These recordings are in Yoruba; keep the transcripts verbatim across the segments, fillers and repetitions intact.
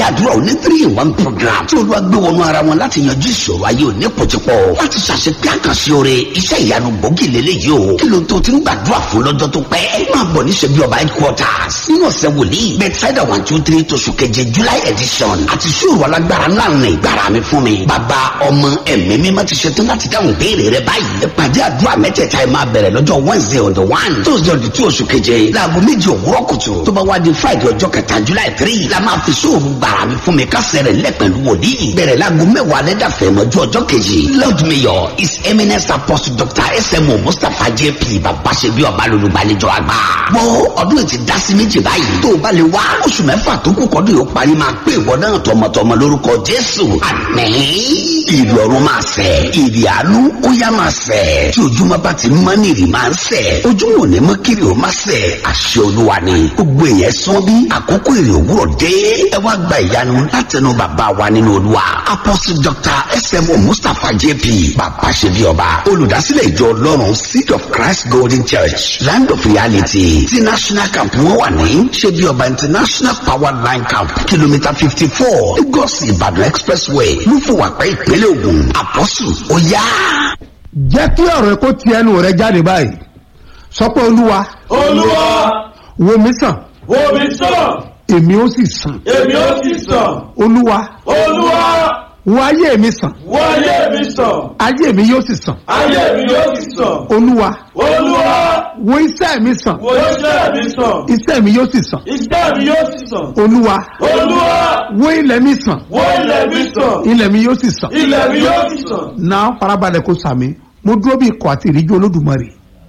ìpàdé àdúrà òní three in one program tí Olúwa gbé wọnú ara wọn láti yanjú ìṣòro ayé òní pòjìpọ̀ láti ṣàṣepé àkànṣe oore iṣẹ́ ìyanu gbòógì lélẹ́yìí o kí ló ń tó ti ń gbàdúrà fún lọ́jọ́ tó pẹ́ máa bọ̀ ní ṣebí ọba headquarters nínú ọ̀sẹ̀ wòlíì Bethsaida one two three tóṣù keje July edition àti ṣòro alágbára ńlá ń rìn ìgbára mi fún mi bàbá ọmọ ẹ̀mí mímọ́ ti ṣetán láti dáhùn béèrè rẹ báyìí ìpàdé àdúrà mẹ́tẹ̀ẹ̀ta ẹ̀ máa bẹ̀rẹ̀ lọ́jọ́ Wednesday on the one Thursday on the two oṣù keje láago méjì òwúrọ̀ kùtù tó bá wá di Friday ọjọ́ kẹta July three la máa fi ṣòro gbàrà mi fún mi kásẹ̀ rẹ̀ lẹ̀ pẹ̀lú wòlíì bẹ̀rẹ̀ láago mẹ́wàá lẹ́dàfẹ́ mọ́jú ọjọ́ kejì Lord Mayor His Eminence Apostle Doctor S M O Mustapha J P bàbá ṣe bí ọba lolùgbàlejò àgbà. wọ́n ọdún yìí ti dá sí méjì báyìí tó o bá lè wá oṣù mẹ́fà tó kù kọ́dún yóò parí máa pé ìwọ náà tọmọtọmọ lórúkọ Jésù àmín. ìrì ọ̀run máa sẹ̀ ìrì àánú ó yá máa sẹ̀ tí ojúmọ́ bá ti mọ́ ní ìrì máa ń sẹ̀ ojúmọ́ ò ní mọ́ kiri ó máa sẹ̀ àṣẹ Olúwa ni gbogbo èèyàn sọ bí àkókò ìrì òwúrọ̀ dé ẹ wá gba ìyanu látẹnu bàbá wa nínú Olúwa Apostle Doctor S M O Mustapha J P bàbá ṣe bí ọba olùdásílẹ̀ ìjọ Ọlọ́run Seed of Christ Golden Church Land of Reality ti national camp wọn wà ní ṣe bí ọba International Power Line Camp kìlómítà fifty four Lagos Ìbàdàn Expressway lúfùwàpẹ́ ìpínlẹ̀ Ògùn Apostle ó yá. jẹ́ kí ọ̀rọ̀ kó ti ẹnu rẹ jáde báyìí sọ pé Olúwa Olúwa wò mí sàn wò mí sàn èmi ó sì sàn èmi ó sì sàn Olúwa Olúwa wò ayé mi sàn wò ayé mi sàn ayé mi yóò sì sàn ayé mi yóò sì sàn Olúwa Olúwa wò iṣẹ́ mi sàn wò iṣẹ́ mi sàn iṣẹ́ mi yóò sì sàn iṣẹ́ mi yóò sì sàn Olúwa Olúwa wò ilẹ̀ mi sàn wò ilẹ̀ mi sàn ilẹ̀ mi yóò sì sàn ilẹ̀ mi yóò sì sàn. náà farabalẹ̀ kó sàmì mo dúró bí ikọ̀ àti ìríjú Olódùmarè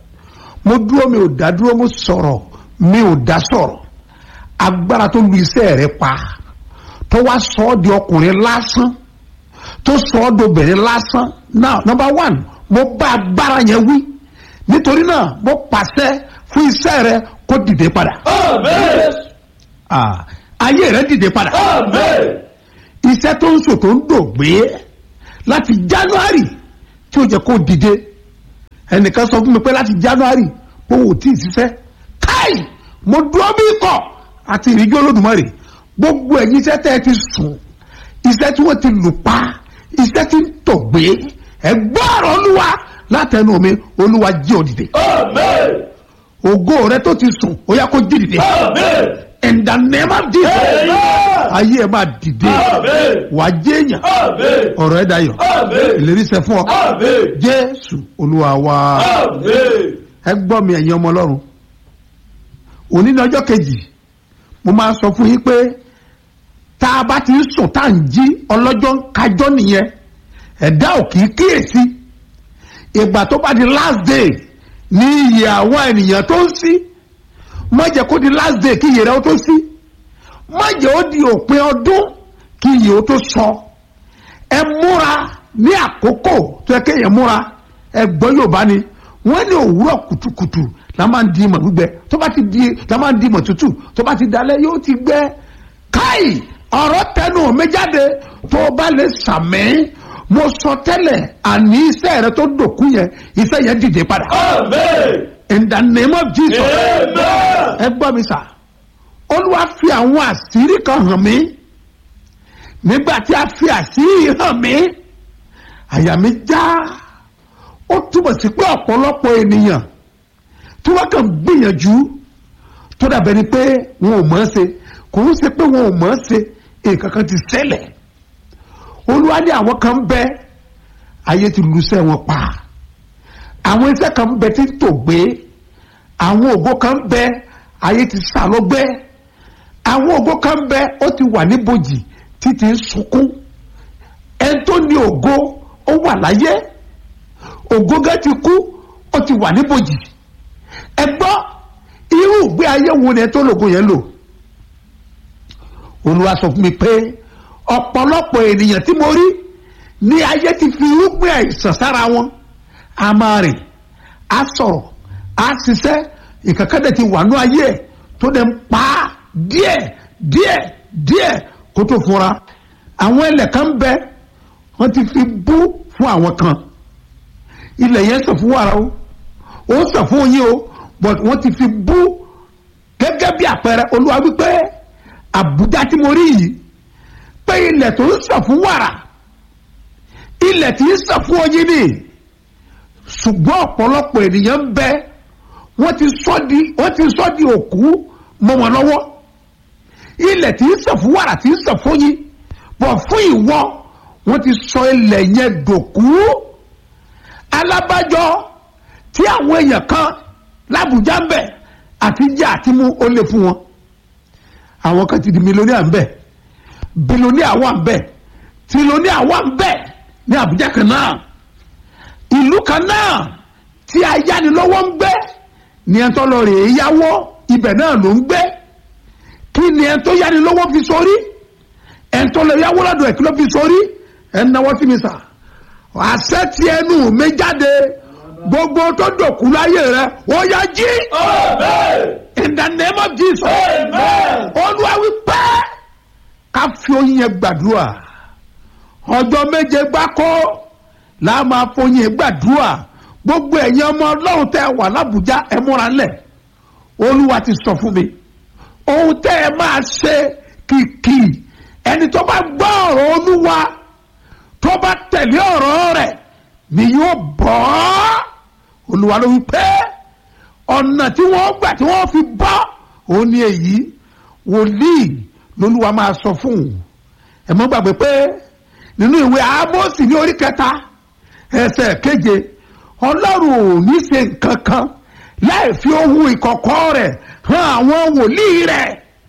mo dúró mi ò dá dúró mo sọ̀rọ̀ mi ò dá sọ̀rọ̀ agbára tó lu iṣẹ́ rẹ pa tó wá sọ ọ́ di ọkùnrin lásán tó sọ ọ́ dobìnrin lásán now number one mo bá agbára yẹn wí nítorí náà mo pàṣẹ fún iṣẹ́ rẹ kó dìde padà. Amen. Ah, ayé rẹ dìde padà. Amen. iṣẹ́ tó ń sò tó ń dògbé láti January tí ó jẹ́ kó dìde ẹnìkan sọ fún mi pé láti January ó wò tí ì ṣiṣẹ́ káì mo dúró bí ikọ̀ àti ìrìnjú Olódùmarè gbogbo ẹ̀yin iṣẹ́ tẹ́ ẹ ti sùn iṣẹ́ tí wọ́n ti lù pa iṣẹ́ tí ń tògbé ẹgbẹ́ ọ̀rọ̀ Olúwa látẹnu mi Olúwa jí ó dìde. Amen. ògo rẹ tó ti sùn ó yá kó jí dìde. Amen. in the name of Jesus ayé ẹ máa dìde Amen. wàá jẹ́yàn Amen. ọ̀rọ̀ ẹ dayọ̀ Amen. ìlérí ṣẹ fún ọ Amen. Jésù Olúwa wa. Amen. ẹ gbọ́ mi ẹ̀yin ọmọ Ọlọ́run òní ní ọjọ́ kejì mo máa sọ fún yín pé tá a bá ti ń sùn tá à ń jí ọlọ́jọ́ ń kájọ́ nìyẹn ẹ̀dá ò kì í kíyèsí ìgbà tó bá di last day ní iye àwọn ènìyàn tó ń sí má jẹ́ kó di last day kí iye rẹ̀ ó tó sí má jẹ́ ó di òpin ọdún kí iye ó tó sọ ẹ múra ní àkókò tó yẹ kéèyàn múra ẹ gbọ́ Yorùbá ni wọ́n ní òwúrọ̀ kùtùkùtù la máa ń di ìmọ̀ gbígbẹ tó bá ti di la máa ń di ìmọ̀ tútù tó bá ti dalẹ̀ yóò ti gbẹ káì ọ̀rọ̀ tẹnu mi jáde tó o bá lè sàmì mo sọ tẹ́lẹ̀ àní iṣẹ́ rẹ tó dòkú yẹn iṣẹ́ yẹn dìde padà. Amen. in the name of Jesus. Amen. ẹ gbọ́ mi sà Olúwa fi àwọn àṣírí kan hàn mí nígbà tí a fi àṣírí hàn mí àyà mi já ó túbọ̀ sí pé ọ̀pọ̀lọpọ̀ ènìyàn tí wọ́n kàn gbìyànjú tó dàbẹ̀ ni pé wọn ò mọ̀ ọ́n ṣe kò ń ṣe pé wọn ò mọ̀ ọ́n ṣe nǹkan kan ti ṣẹlẹ̀ Olúwa ní àwọn kan bẹ ayé ti lùsẹ̀ wọn pa àwọn iṣẹ́ kan bẹ tí tò gbé àwọn ògo kan bẹ ayé ti sá lọ́gbẹ́ àwọn ògo kan bẹ ó ti wà níbojì títí ń sunkún ẹni tó ní ògo ó wà láyé ògo gẹ́ ti kú ó ti wà níbojì ẹ gbọ́ irú ìgbé ayé wo ni ẹ tó lògo yẹn lò Olúwa sọ fún mi pé ọ̀pọ̀lọpọ̀ ènìyàn tí mo rí ní ayé ti fi irúgbìn àìsàn sára wọn a máa rìn a sọ̀rọ̀ a ṣiṣẹ́ ìkàkàdẹ̀ ti wà ní ayé ẹ̀ tó dẹ̀ ń pa á díẹ̀ díẹ̀ díẹ̀ kó tó fúnra àwọn ilẹ̀ kan bẹ wọ́n ti fi bú fún àwọn kan ilẹ̀ yẹn sọ fún wàrà o ó sọ fún oyin o but wọ́n ti fi bú gẹ́gẹ́ bí àpẹẹrẹ Olúwa wípé Àbújá tí mo rí yìí pé ilẹ̀ tó ń sàn fún wàrà ilẹ̀ tí ń sàn fún oyin ni ṣùgbọ́n ọ̀pọ̀lọpọ̀ ènìyàn ń bẹ wọ́n ti sọ di wọ́n ti sọ di òkú mọ́ wọn lọ́wọ́ ilẹ̀ tí ń sàn fún wàrà tí ń sàn fún oyin bọ̀ fún ìwọ wọ́n ti sọ ilẹ̀ yẹn dòkú alábàjọ tí àwọn èèyàn kan l'Àbújá ń bẹ àti jẹ àti mú ó lè fún wọn àwọn kan ti di mílíọ̀nìà ń bẹ bílíọ̀nìà wà ń bẹ tírílíọ̀nìà wà ń bẹ ní Àbújá kan náà ìlú kan náà tí ayánilọ́wọ́ ń gbé ní ẹ̀ tó lọ rè é yáwó ibẹ̀ náà ló ń gbé kí ni ẹ̀ tó yánilọ́wọ́ fi sórí ẹ̀ tó lọ yáwó lọ́dọ̀ ẹ̀ kí ló fi sórí ẹ̀ náwó sí mi sà àṣẹ tí ẹnu mi jáde gbogbo tó dòkú láyé rẹ ó yá jí. In the name of Jesus. Olúwa wí pé ká fi oyin yẹn gbàdúrà ọjọ́ méje gbáko la máa foyin gbàdúrà gbogbo ẹ̀yin ọmọ Ọlọ́run tẹ́ wà l'Àbújá ẹ múra lẹ̀ Olúwa ti sọ fún mi ohun tẹ́ ẹ máa ṣe kìkì ẹni tó bá gbọ́ ọ̀rọ̀ Olúwa tó bá tẹ̀lé ọ̀rọ̀ rẹ̀ ni yóò bọ́ Olúwa ló wí pé ọ̀nà tí wọ́n gbà tí wọ́n fi bọ́ òun ni èyí wòlíì lolúwa máa sọ fún un ẹ mọ́ gbàgbé pé nínú ìwé Ámósì ní orí kẹta ẹsẹ̀ keje Ọlọ́run ò ní ṣe nǹkan kan láì fi ohun ìkọ̀kọ̀ rẹ̀ hàn àwọn wòlíì rẹ̀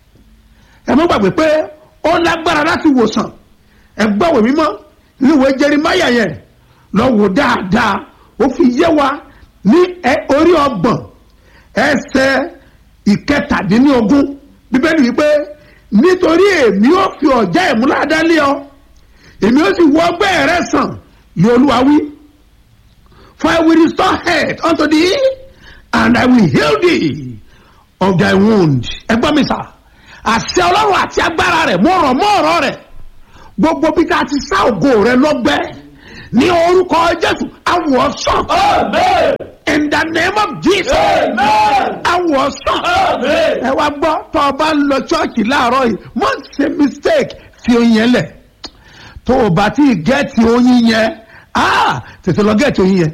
ẹ mọ́ gbàgbé pé ó lágbára láti wòsàn ẹ gbọ́wé mímọ́ nínú ìwé Jeremáyà yẹn lọ wò dáadáa ó fi yé wa ní orí ọgbọ̀n ẹsẹ̀ ìkẹtàdínlógún Bíbélì wípé nítorí èmi ó fi ọ̀já ìmúládá lé ọ èmi ó sì wọ ọgbẹ́ rẹ sàn lé Olúwa wí for I will restore health unto thee and I will heal thee of thy wound. ẹgbọ́n mi sà àṣẹ Ọlọ́run àti agbára rẹ̀ mọ́ ọ̀rọ̀ mọ́ ọ̀rọ̀ rẹ̀ gbogbo bí ká ti sá ògo rẹ lọ́gbẹ́ ní orúkọ Jésù awọ̀sán. Amen. In the name of Jesus. Amen. Awọ̀sán. Amen. ẹ wá gbọ́ tó o bá ń lọ ṣọ́ọ̀ṣì láàárọ̀ yìí má ṣe mistake fi oyin yẹn lẹ̀ tó o bá ti gẹ́ẹ̀tì oyin yẹn ah tètè lọ gẹ́ẹ̀tì oyin yẹn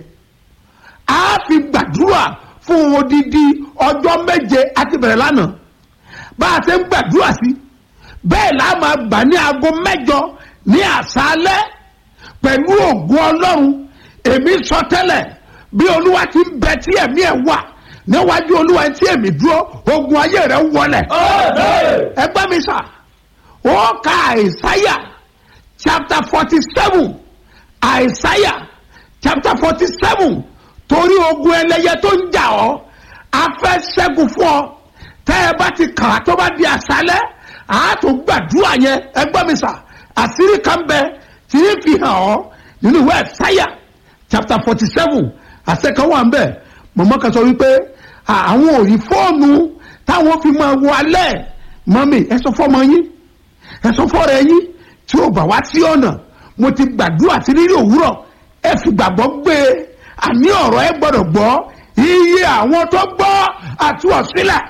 a fi gbàdúrà fún odidi ọjọ́ méje àti bẹ̀rẹ̀ lánàá bá a ṣe ń gbàdúrà sí bẹ́ẹ̀ la máa gbà ní aago mẹ́jọ ní àṣálẹ́ pẹ̀lú ògùn Ọlọ́run èmi sọ tẹ́lẹ̀ bí Olúwa ti ń bẹ tí ẹ̀mí ẹ̀ wà níwájú Olúwa tí èmi dúró ogun ayé rẹ̀ wọlẹ̀. ẹgbẹ́ mi sà ó ka Àìsáyà chapter forty seven Àìsáyà chapter forty seven torí ogun ẹlẹ́yẹ tó ń jà ọ́ a fẹ́ ṣẹ́gun fún ọ tẹ́ ẹ bá ti kà á tó bá di àṣálẹ́ àá tó gbàdúrà yẹn ẹgbẹ́ mi sà àṣírí kan bẹ tí ń fi hàn ọ́ nínú ìwé Àìsáyà chapter forty seven àṣẹ kan wà ń bẹ mọ̀mọ́ kan sọ wípé àwọn ò rí fóònù táwọn fi máa wọ alẹ́ mọ́mì ẹ sọ fọ́mọ yín ẹ sọ fọ́rọ̀ yín tí ó bá wá sí ọ̀nà mo ti gbàdúrà sí rírì òwúrọ̀ ẹ fi gbàgbọ́ gbé e àní ọ̀rọ̀ ẹ gbọ́dọ̀ gbọ́ iye àwọn tó gbọ́ àtúwọ̀ sílẹ̀.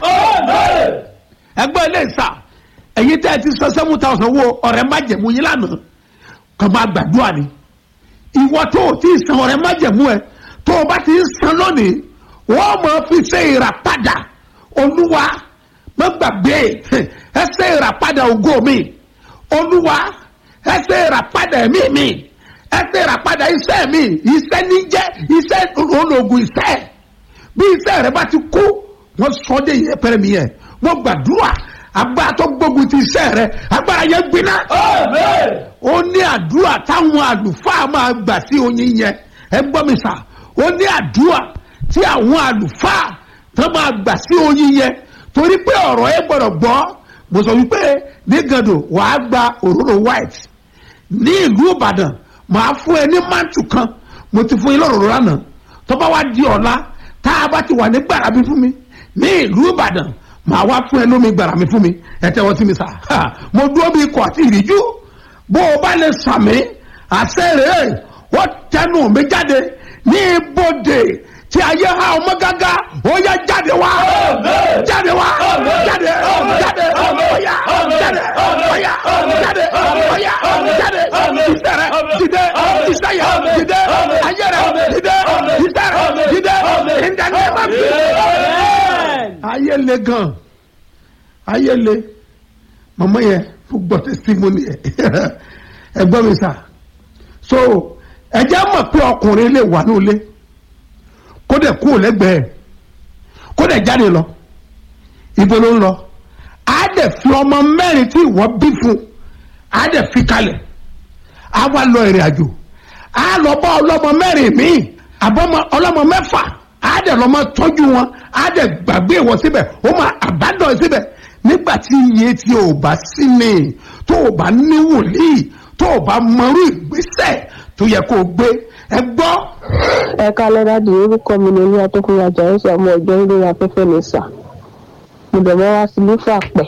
ẹgbẹ́ ilé ìsà ẹ̀yin tẹ́ ẹ ti sọ seven thousand wo ọ̀rẹ́ májẹ̀mú yín lánàá kàn máa gbàdúrà ni ìwọ tó o ti san ọ̀rẹ́ májẹ̀mú ẹ tó o bá ti ń san lónìí wọ́n máa fi ṣe ìràpadà Olúwa má gbàgbé ẹ ṣe ìràpadà ògo mi Olúwa ẹ ṣe ìràpadà ẹ̀mí mi ẹ ṣe ìràpadà iṣẹ́ mi iṣẹ́ níjẹ́ iṣẹ́ ológun iṣẹ́ bí iṣẹ́ rẹ bá ti kú wọ́n sọ dé yẹ pẹ́rẹ́ mi yẹ wọ́n gbàdúrà agbára tó gbógun ti iṣẹ́ rẹ agbára yẹn gbiná. ó ní àdúrà táwọn àlùfáà máa gbà sí oyin yẹn ẹ gbọ́ mi sà ó ní àdúrà tí àwọn àlùfáà tó máa gbà sí oyin yẹn torí pé ọ̀rọ̀ ẹ gbọ́dọ̀ gbọ́ mo sọ wípé ní gàdò wàá gba òróró white ní ìlú Ìbàdàn màá fún ẹ ní mántù kan mo ti fún yín lọ́rọ̀ lánàá tó bá wá di ọ̀la tá a bá ti wà ní gbàrà mi fún mi ní ìlú Ìbàdàn màá wá fún ẹ lómi gbàrà mi fún mi ẹ tẹ́wọ́ sí mi sà mo dúró bí ikọ̀ àti ìrìjú bó o bá lè sàmì àṣẹ rèé wọ́n tẹnu mi jáde ní ibodè tí ayé ha ọmọ gágá ó yá jáde wá jáde wá jáde jáde ọ̀yà jáde ọ̀yà jáde ọ̀yà. ayé le gan ayé le màmá yẹn fún gbọ́ testimony ẹ̀ ẹgbọ́n mi sà so ẹ jẹ́ mọ̀ pé ọkùnrin lè wà ní ilé kó dẹ̀ kúrò lẹ́gbẹ̀ẹ́ kó dẹ̀ jáde lọ ibo ló ń lọ á dẹ̀ fi ọmọ mẹ́rin tí ìwọ bí fún á dẹ̀ fi kalẹ̀ á wá lọ ìrìn àjò á lọ bá ọlọ́mọ mẹ́rin míì àbọ̀mọ ọlọ́mọ mẹ́fà á dẹ̀ lọ́mọ tọ́jú wọn á dẹ̀ gbàgbé ìwọ síbẹ̀ ó máa àbádọ́ síbẹ̀ nígbà tí iye tí o bá sí ni tó o bá ní wòlíì tó o bá mọrú ìgbésẹ̀ tó yẹ kó o gbé ẹ gbọ́. ẹ kálẹ́ dáàdi orúkọ mi ni olúwa tó fún wa jà ẹ́ sọ ọmọ ìjọ lórí afẹ́fẹ́ mi sà mo dẹ̀ mọ́ wá sí lífà pẹ̀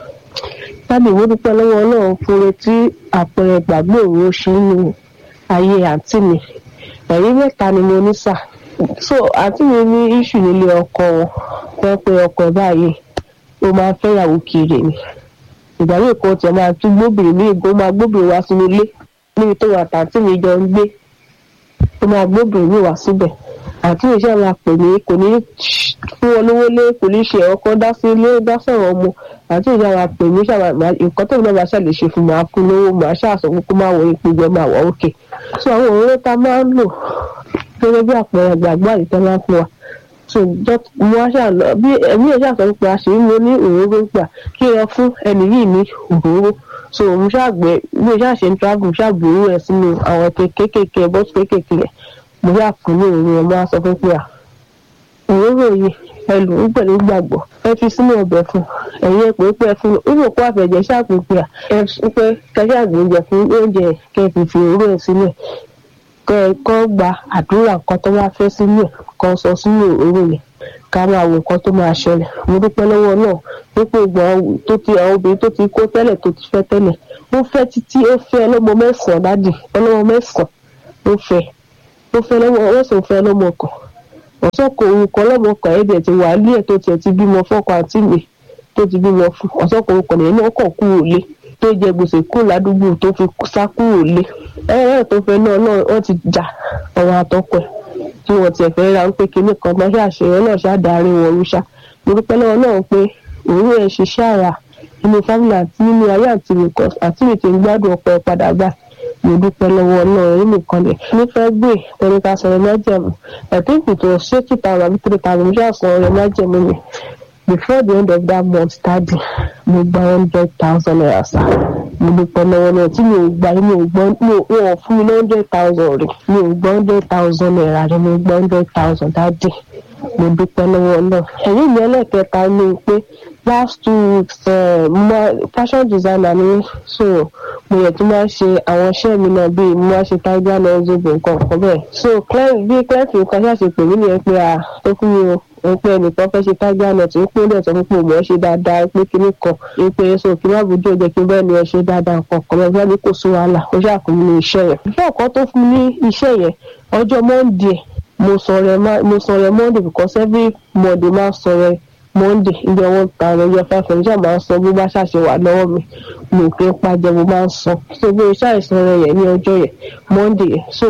dáàdi ìwé dúpẹ́ lọ́wọ́ ọlọ́run fúnre tí àpẹẹrẹ gbàgbé òun ṣe nínú ayé àǹtí mi ẹ̀rí mẹ́ta ni mo ní sà so àǹtí mi ní iṣu nílé ọkọ wọn fẹ́ pé ọkọ ẹ̀ báyìí ó máa ń fẹ́yàwó kiri ni ìgbà yìí kan tiẹ̀ máa tún gbóbìnrin ní ìgò máa gbóbìnrin wá sínú ilé níbi tó wà tàǹtí mi jọ ń gbé ó máa gbóbìnrin mi wá síbẹ̀ àǹtí mi ṣe máa pè mí kò ní fún wọn lówó lé kò ní ṣe ọkọ dá sí ilé dá sọ̀rọ̀ ọmọ àǹtí mi ṣe máa pè mí ṣàmà nǹkan tó ń bá ṣàlè ṣe fún máa fún lówó máa ṣàṣọ kókó máa wọ ipò jẹ máa wọ òkè so àwọn òróró tá máa ń lò gẹ́gẹ́ bí àpẹẹrẹ gbàgbọ́ àdìtẹ́ máa ń fún wa so mo wá ṣàlọ bí ẹ̀mí ẹ̀ ṣàṣọ pé àṣírí mo ní òróró gbà kí ẹ fún ẹnì yìí ní òróró so mo ṣàgbé bí mo ṣàṣe ń travel mo ṣàgbéró ẹ̀ sínú àwọn kéékèèké bọ́ọ̀sì kéékèèké rẹ̀ mo yà fún ní òróró ẹ̀ mo wá sọ fún pé à òróró yìí ẹ lò ó pẹ̀lú gbàgbọ́ ẹ fi sínú ọbẹ̀ fún ẹ̀yin ẹ pé pé ẹ fún inú kó àfẹ̀jẹ̀ ṣàpèpè à ẹ pé kẹṣẹ́ àgbéjẹ fún oúnjẹ kẹ fi fi òróró ẹ̀ sílẹ̀ kẹ ẹ kọ́ gba àdúrà nǹkan tó bá fẹ́ sínú ẹ̀ kan sọ sínú òróró yẹn ká máa wo nǹkan tó máa ṣẹlẹ̀ mo dúpẹ́ lọ́wọ́ náà wípé ìgbà tó ti àwọn obìnrin tó ti kó tẹ́lẹ̀ tó ti fẹ́ tẹ́lẹ̀ ó fẹ́ títí ó fẹ́ ọlọ́mọ mẹ́sàn-án dádì ọlọ́mọ mẹ́sàn-án ó fẹ́ ó fẹ́ lọ́mọ ọlọ́sàn fẹ́ ọlọ́mọ kan ọ̀sán kò orúkọ ọlọ́mọ kan ẹ̀dẹ̀ ti wà ní ẹ̀ tó tiẹ̀ ti bímọ fọ́kọ àti ìwé tó ti bímọ fún ọ̀sán kò orúkọ nìyẹn náà kàn kúrò lé tó jẹ gbèsè kúrò ládùúgbò tó fi sá kúrò lé ẹ̀rẹ́ tó fẹ́ náà náà wọ́n ti jà ọ̀rọ̀ àtọkọ ẹ̀ tí wọ́n ti ẹ̀fẹ́ ra ń pé kinní kan máa ṣàṣeyọ náà ṣàdárí wọn rúṣà mo dúpẹ́ lọ́wọ́ náà pé òun ẹ̀ ṣiṣẹ́ àrà nínú fámìlì àti nínú ayé àti nìkan àti ìtì ń gbádùn ọ̀pọ̀ ẹ̀ padà gbà mo dúpẹ́ lọ́wọ́ náà èyí nìkan lẹ̀ nífẹ̀ẹ́ gbé tẹ̀léka sọ̀rọ̀ májẹ̀mú ẹ̀tí tó ṣé two thousand àbí three thousand ṣáà sọ ọ̀rẹ́ májẹ̀mú mi before the end of that month tàbí mo gba hundred thousand naira sa mo dúpẹ́ lọ́wọ́ náà tí mi ò gba mi ò gbọ́ mi ò wọ́n fún mi ní hundred thousand rẹ̀ mi ò gbọ́ hundred thousand naira rẹ̀ mo gba hundred thousand dáàdì mo dúpẹ́ lọ́wọ́ náà ẹ̀yìn mi ẹlẹ́kẹta ni pé last two weeks uh, fashion designer ni so mo yẹ tí máa ń ṣe àwọn iṣẹ́ mi náà bíi mo máa ṣe tiger náà zobo nǹkan kan bẹ́ẹ̀ so bí client nǹkan ṣàṣe pè mí nìyẹn pé à ó fún mi o ó pé ẹnìkan fẹ́ ṣe tiger náà tí ó pé ó dẹ̀ sọ fún pé òun ẹ̀ ṣe dáadáa pé kíní kan ó pé so kí má bójú ọjọ́ kí bẹ́ẹ̀ ni ẹ ṣe dáadáa nǹkan kan bẹ́ẹ̀ bí kò sí wàhálà ó ṣàkóso ní iṣẹ́ yẹn before kan tó fún mi ní iṣẹ́ yẹn ọjọ́ monday mo sọ̀rọ̀ monday because every monday máa sọ̀rọ̀ monday ibi ọwọ́ ta ọjọ́ five hundred máa ń sọ bó bá ṣàṣe wà lọ́wọ́ mi mi ò kí ń pàjẹ́ mo máa ń sọ so bí o ṣàìsàn rẹ yẹn ní ọjọ́ yẹn monday yẹn so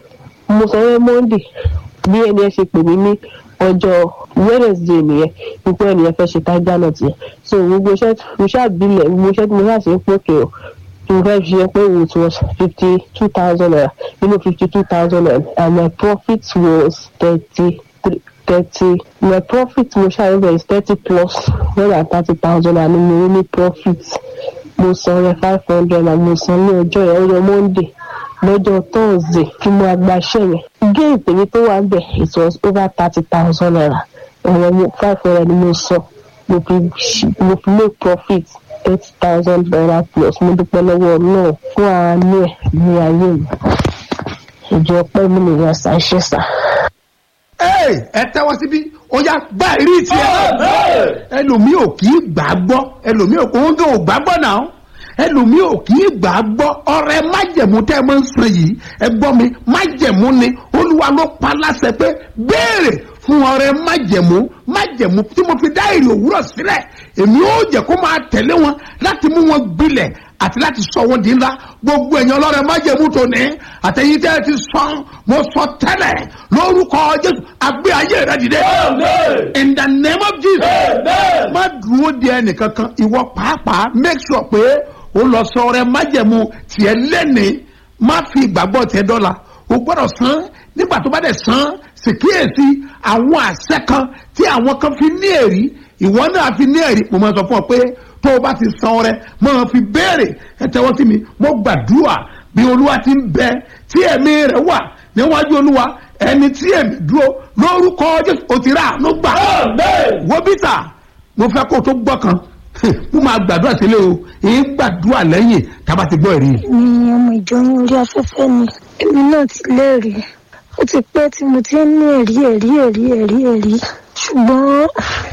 mo sọ rẹ monday bí ẹni ẹ ṣe pè mí ní ọjọ́ wednesday nìyẹn wípé ẹni ẹ fẹ́ ṣe tiger nut yẹn so gbogbo iṣẹ́ mo ṣàbílẹ̀ gbogbo iṣẹ́ tí mo ṣàṣe ń pòkè o mo fẹ́ fi ṣe pé it was fifty two thousand naira nínú fifty two thousand naira and my profit was thirty three thirty my profit mo ṣàyẹ̀wò is thirty plus more than thirty thousand and mo ní profit mo san yẹn five hundred and mo san ní ọjọ́ yẹn ọjọ́ monday lọ́jọ́ thursday kí mo agbaṣẹ́ yẹn gain tèmi tó wà bẹ̀ it was over thirty thousand naira ọ̀rọ̀ five hundred ni mo san mo fi mo fi make profit eight thousand naira plus mo dúpẹ́ lọ́wọ́ náà fún àánú ẹ̀ ní ayé mi ìjọ pẹ́ mi nìyẹn ṣàṣẹ sà. ẹ tẹ́wọ́ síbí ó yá gbá ìrí tiẹ̀ ẹlòmíì ò kì í gbà gbọ́ ẹlòmíì ò kò ń gbà gbọ́ náà ẹlòmíì ò kì í gbà gbọ́ ọrẹ májẹ̀mú tẹ́ ẹ máa ń sọ yìí ẹ gbọ́ mi májẹ̀mú ni olúwa ló pa láṣẹ pé béèrè fún ọrẹ májẹ̀mú májẹ̀mú tí mo fi dá èrè òwúrọ̀ sílẹ̀ èmi ó jẹ́ kó máa tẹ̀lé wọn láti mú wọn gbilẹ̀ àti láti sọ wọn di ńlá. Gbogbo èèyàn ọlọ́rẹ̀ májẹ̀mú tòní àtẹ̀yìn tẹ́ ẹ ti sọ mo sọ tẹ́lẹ̀ lórúkọ Jésù àgbé ayé rẹ dìde. In the name of Jesus. Má dúró di ẹnìkankan ìwọ pàápàá make sure pé o lọ sọ ọrẹ májẹ̀mú tiẹ̀ lẹ́ni má fi ìgbàgbọ́ tiẹ̀ dọ́là o gbọ́dọ̀ san nígbà tó bá dẹ̀ san ṣèkíyèsí àwọn àṣẹ kan tí àwọn kan fi ní èrí ìwọ náà fi ní èrí mo máa sọ fún ọ pé tó o bá ti san ọrẹ máa fi béèrè ẹ tẹ́wọ́ sí mi mo gbàdúrà bí olúwa ti ń bẹ tí ẹ̀mí rẹ̀ wà níwájú olúwa ẹni tí ẹ̀mí dúró lórúkọ Jésù o ti rà àánú gbà. wo bíta mo fẹ́ kó o tó gbọ́ kan mo máa gbàdúrà sílẹ̀ o èyí gbàdúrà lẹ́yìn tábà ti gbọ́ ẹ̀rí. mi ọmọ ìjọ ní orí afẹ́fẹ́ ni èmi náà ti lẹ́rìí ó ti pẹ́ tí mo ti ń ní ẹ̀rí ẹ̀rí ẹ̀rí ẹ̀rí ẹ̀rí ṣùgbọ́n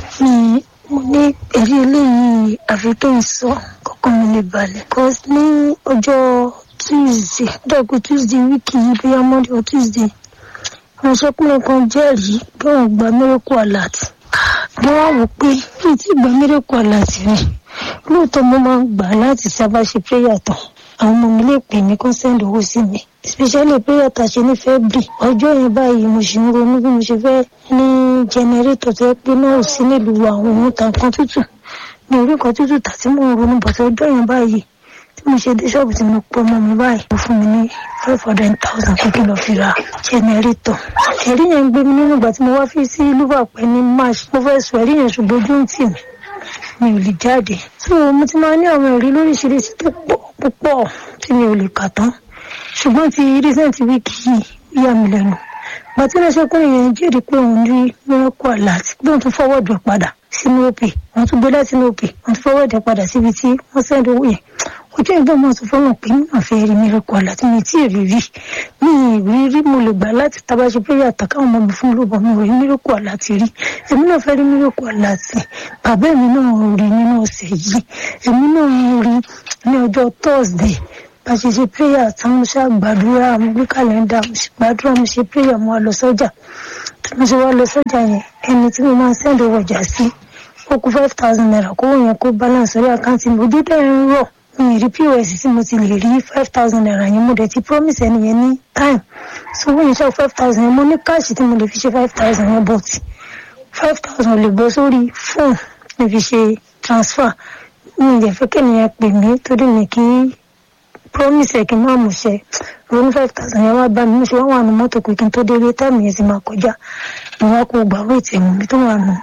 mi mo ní ẹ̀rí eléyìí àfi tó ń sọ kọ́kàn mi lè balẹ̀. cos ní ọjọ́ tuesday dọ́gbé tuesday wíìkì yìí bí monday or tuesday àwọn sọkùnrin kan jẹ́rìí bí wọ́n gba miracle alert. mo wá wò pé mi ti gba miracle alert mi lóòótọ́ mo máa ń gbà láti sábà ṣe prayer tán àwọn ọmọ mi lè pè mí kó send owó sí mi especially prayer tá a ṣe ní february ọjọ́ yẹn báyìí mo ṣì ń ronú bí mo ṣe fẹ́ ní generator tó yẹ pé náà ò sí nílùú àwọn ohun tàn kan tútù ní orí kan tútù tà tí mo ń ronú bọ̀tọ̀ ọjọ́ yẹn báyìí tí mo ṣe dé ṣọ́ọ̀bù tí mo pọ̀ mọ́ mi báyìí ó fún mi ní five hundred thousand kó kí n lọ fi ra generator. ẹ̀rí yẹn ń gbé mi nínú ìgbà tí mo wá fi sí lúbàpẹ́ ní march mo fẹ́ sọ ẹ̀rí yẹn ṣùgbọ́n ojú ń tì mí mi ò lè jáde. so mo ti máa ní àwọn ẹ̀rí lóríṣiríṣi tó pọ̀ púpọ̀ tí mi ò lè kà tán ṣùgbọ́n ti recent week yìí yà mí lẹ́nu. bàtí lọ́sọ̀kùnrin yẹn jẹ́rìí pé òun rí miracle alert pé òun tún fọwọ́dù padà sínú òpè wọ́n tún gbé láti inú òpè wọ́n tún fọwọ́dù padà síbi tí wọ́n sẹ́ndì owó yẹn. ojú ìgbà máa tún fọ́nà pé nínú àfẹ́ rí miracle alert mi tí èrè rí mi ìrírí mo lè gbà láti tabaṣe pé yàtọ̀ káwọn ọmọ mi fún lóbọ̀ mi ò rí miracle alert rí èmi náà fẹ́ rí miracle alert bàbá mi náà rí nínú ọ̀sẹ̀ yìí èmi náà rí ní ọjọ́ thursday bá ṣe ṣe prayer táwọn mo ṣáà gbàdúrà mo gbé kàlẹ́ndà mo ṣe gbàdúrà mo ṣe prayer mo wá lọ sọ́jà tí mo ṣe wá lọ sọ́jà yẹn ẹni tí mo máa ń sẹ́ndì ọjà sí ó kú five thousand naira kó yẹn kó balance orí àkáǹtì mi ojú dẹ̀ ń rọ̀ mi rí pos tí mo ti lè rí five thousand naira yẹn mo dẹ̀ ti promise ẹni yẹn ní time so wọ́n yẹn ṣe five thousand yẹn mo ní káàṣì tí mo lè fi ṣe five thousand yẹn but five thousand lè bọ́ sórí fóònù lè fi ṣe transfer mi ìdẹ̀ fẹ́ kẹ́niyẹn pè mí torí mi kì í promise ẹ kí n máa mú ṣe ronú five thousand yẹn wá bá mi mo ṣe wá wà nù mọ́tò pé kí n tó délé táìmù yẹn sì máa kọjá mo wá kó gbà wéètì ẹ̀mú mi tó wà nù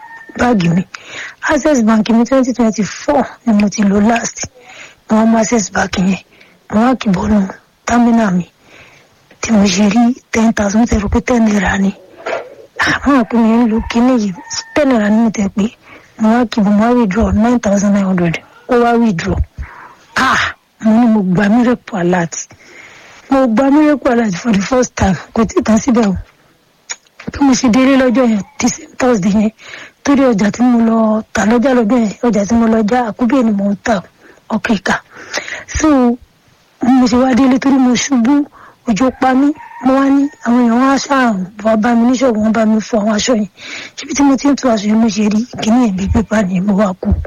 báàgì mi access bank mi twenty twenty four ni mo ti lò last mo wá mú access bank yẹn mo wá kì bọ́nù támínà mi tí mo ṣe rí ten thousand tẹ̀ rò pé ten naira ni àwọn àpò yẹn ń lo kíní yìí ten naira ni mo tẹ̀ pé mo wá kì bọ́ mo wá withdraw nine thousand nine hundred ó wá withdraw ah mo ní mo gba miracle alert mo gba miracle alert for the first time kò tí ì tán síbẹ̀ o bí mo ṣe délé lọ́jọ́ yẹn tí same thursday yẹn torí ọjà tí mo lọ tà lọ́jà lọ́jọ́ yẹn ọjà tí mo lọ já àkúbẹ̀ ni mo ń tà ọkọ̀ ìka so mo ṣe wá délé torí mo ṣubú òjò pa mí mo wá ní àwọn èèyàn wá ṣáàrùn wá bá mi níṣòwò wọn bá mi fọ àwọn aṣọ yẹn ṣíbi tí mo ti ń tu aṣọ yẹn mo ṣe rí kíní ẹ̀ bí pépà ni mo wá kú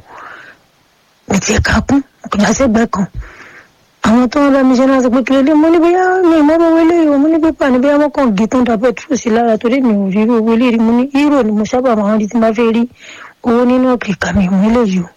mi ti ẹ̀ka kún kò já sẹ́gbẹ́ kan àwọn tó wọn bá mi ṣe náà sọ pé kí lélẹ mo ní bóyá mi ì mọ́rọ̀ owó eléyìí mo ní pépà ní bóyá wọ́n kàn gé tó ń da pẹ́trò sí lára torí mi ò rí owó eléyìí mo ní hírò ni mo sábà máa ń rí tí n bá fẹ́ rí owó nínú ọ̀kìkà mi ìmú eléyìí o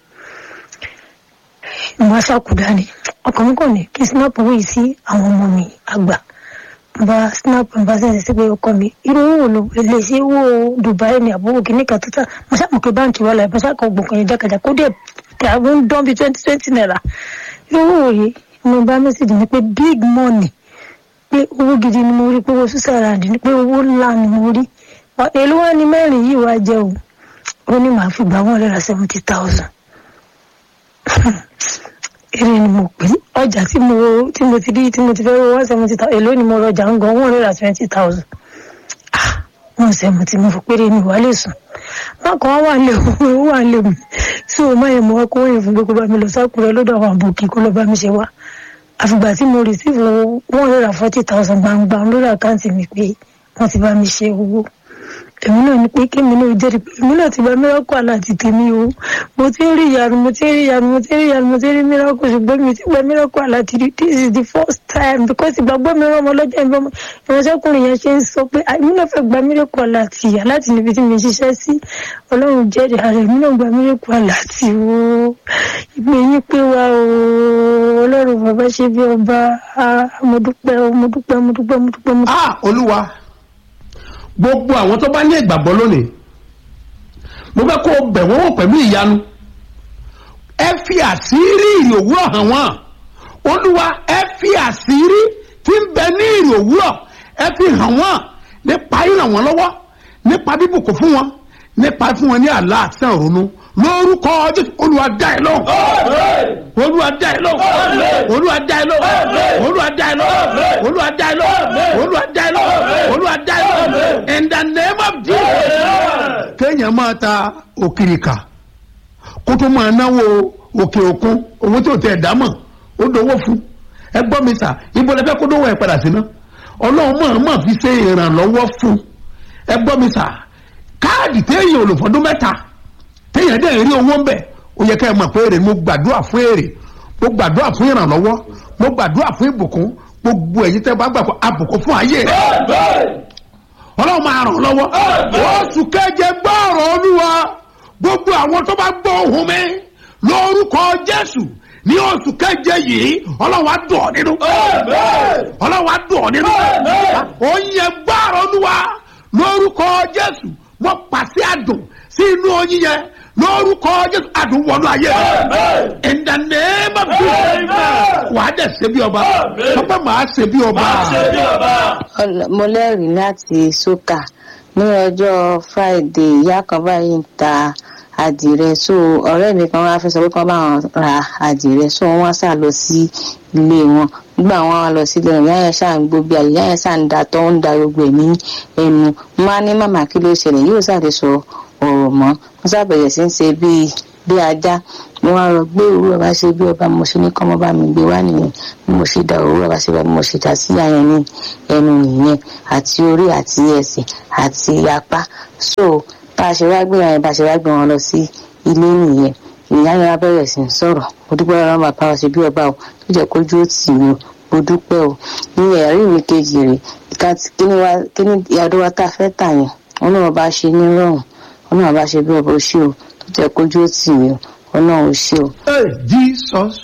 mo wá ṣàkúdá ni ọkàn mi kàn ní kí n snap owó yìí sí àwọn ọmọ mi àgbà mo bá snap mo bá sẹ́yìn sí pé ọkọ mi irú owó ló lè ṣe owó Dubai ní àbúrò kìíní kan tó tà mo ṣàmù pé báǹkì wà láì mo ṣàkọ gbọ̀ngàn yẹn jákàjà kó dẹ̀ tẹ̀ àwọn ń dán bíi twenty twenty naira irú owó yìí mo bá mẹ́sàgì ní pé big money pé owó gidi ni mo rí pé owó sísàràǹdì ni pé owó ńlá ni mo rí èlò wá ní mẹ́rin yìí wá jẹ́ o ó ní màá fi gbà wọ́n lẹ́ra seventy thousand èrè ni mo pè ọjà tí mo tí mo ti rí tí mo ti fẹ́ wọ́n seventy thousand èlò ni mo rọjà ń gan wọ́n lẹ́ra twenty thousand ah wọ́n sẹ́ mo ti mo fi péré ní ìwà lè sùn bákan wá wà lé òun wà lé mi tí o máa yẹ mọ́ ọkọ̀ òyìn fún gbogbo bá mi lọ sákùrẹ́ lọ́dọ̀ àwọn àbòkí kó lọ bá mi ṣe wá àfìgbà tí mo receive one hundred and forty thousand gbangba lórí àkáǹtì mi pé wọ́n ti bá mi ṣe owó èmi náà ní pé kémi náà jẹ́rìí pé èmi náà ti gba miracle aláàtì tèmi o mo ti ń rí ìyanu mo ti ń rí ìyanu mo ti ń rí ìyanu mo ti ń rí miracle ṣùgbọ́n mi ti gba miracle aláàtì rí this is the first time because ìgbàgbọ́ mi rán ọmọ lọ́jọ́ ìbọn ìránṣẹ́kùnrin yẹn ṣe ń sọ pé èmi náà fẹ́ gba miracle aláàtì aláàtì níbi tí mi ṣiṣẹ́ sí ọlọ́run jẹ́rìí ara èmi náà gba miracle aláàtì o ìgbé yín pé wa o ọlọ́run bàbá ṣe bí ọba mo dúpẹ́ mo dúpẹ́ mo dúpẹ́ mo dúpẹ́ mo dúpẹ́. ah olúwa gbogbo àwọn tó bá ní ìgbàgbọ́ lónìí mo fẹ́ kó o bẹ̀ wọ́n wò pẹ̀lú ìyanu ẹ fi àṣírí ìrì òwúrọ̀ hàn wọ́n olúwa ẹ fi àṣírí tí ń bẹ ní ìrì òwúrọ̀ ẹ fi hàn wọ́n nípa ìràn wọ́n lọ́wọ́ nípa bíbùkún fún wọn nípa fún wọn ní àlá àti ìrònú lórúkọ Jésù olúwa dá ẹ lóhùn olúwa dá ẹ lóhùn olúwa dá ẹ lóhùn olúwa dá ẹ lóhùn olúwa dá ẹ lóhùn olúwa dá ẹ lóhùn olúwa dá ẹ lóhùn in the name of Jesus. kéèyàn máa ta òkìrìkà kó tó máa náwó òkè òkun owó tí ò tẹ̀ dá mọ̀ ó dowó fún ẹ gbọ́ mi sà ibo lẹ fẹ́ kó dówó ẹ padà sí ná ọlọ́run mọ̀ mọ̀ fi ṣe ìrànlọ́wọ́ fún ẹ gbọ́ mi sà káàdì téèyàn olùfọdún mẹ́ta téèyàn dẹ̀ rí owó ń bẹ̀ ó yẹ ká ẹ mọ̀ pé èrè mo gbàdúrà fún èrè mo gbàdúrà fún ìrànlọ́wọ́ mo gbàdúrà fún ìbùkún gbogbo ẹ̀yin tẹ́ bá gbà fún àbùkún fún ayé rẹ̀ ọlọ́run máa ràn lọ́wọ́ oṣù keje gbọ́ ọ̀rọ̀ olúwa gbogbo àwọn tó bá gbọ́ ohùn mi lórúkọ Jésù ní oṣù keje yìí ọlọ́run á dùn ọ́ nínú ọlọ́run á dùn ọ́ nínú ó yẹ gbọ́ ọ̀rọ̀ olúwa lórúkọ Jésù mo pàṣẹ àdùn sí inú oyin yẹn lórúkọ Jésù àdùn wọnú ayé rẹ in the name of Jesus wàá dẹ̀ ṣe bí ọba ọba màá ṣe bí ọba. mo lẹ́rìí láti sókà ní ọjọ́ Friday ìyá kan báyìí ń ta àdìrẹ so ọ̀rẹ́ mi kan wá fẹ́ sọ pé kí wọ́n bá wọn ra àdìrẹ so wọ́n sá lọ sí ilé wọn nígbà wọn wá lọ sílé wọn ìyá yẹn ṣáà ń gbóbi àyè ìyá yẹn ṣáà ń da tó ń da gbogbo ẹ̀ ní ẹnu mo á ní màmá kí ló ṣẹlẹ̀ yóò ṣàlẹ̀ sọ ọ̀rọ̀ mọ́ mo sábẹ̀rẹ̀ sí ń ṣe bíi bí ajá mo wá rọ gbé òwúrọ̀ bá ṣe bí ọba mo ṣe ní kọ́ mọ́ bá mi gbé wá nìyẹn bí mo ṣe da òwúrọ̀ bá ṣe bá mo ṣe dà sí àyẹn ní ẹnu nìyẹn àti orí àti ẹsẹ̀ àti apá so bá a ṣe wá gbé àyẹn bá a ṣe wá gbé wọn lọ sí ilé nìyẹn ìyá yẹn wá bẹ̀rẹ̀ sí ń sọ̀rọ̀ mo dúpẹ́ lọ́wọ́ bàbá wa ṣe bí ọba o tó jẹ́ kójú ó tì mí o mo dúpẹ́ o ní ẹ̀rí mi kejì rè kí ni ìyàdó wa tá a fẹ́ tà yẹn wọn náà bá ṣe ní rọrùn wọn náà bá ṣe bí ọba o ṣe o tó jẹ́ kójú ó tì mí o wọn náà o ṣe o. Hey, Jesus